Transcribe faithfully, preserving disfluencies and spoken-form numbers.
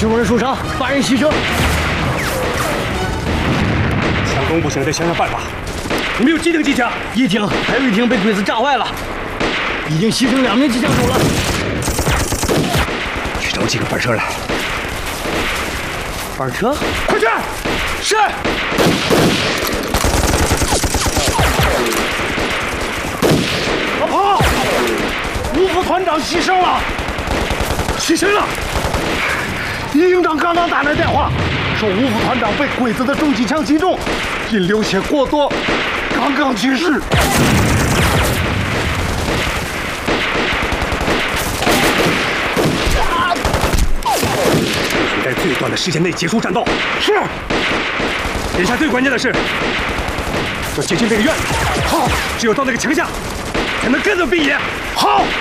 许某人受伤，八人牺牲。 强攻不行，得想想办法。你们有几挺机枪？ 一挺，还有一挺被鬼子炸坏了，已经牺牲两名机枪手了。 去找几个板车来。 板车， 快去！是。老婆，吴副团长牺牲了。牺牲了。李营长刚刚打来电话，说吴副团长被鬼子的重机枪击中，因流血过多，刚刚去世。在最短的时间内结束战斗。是。眼下最关键的是要接近这个院子。好，只有到那个墙下，才能根本闭野。好。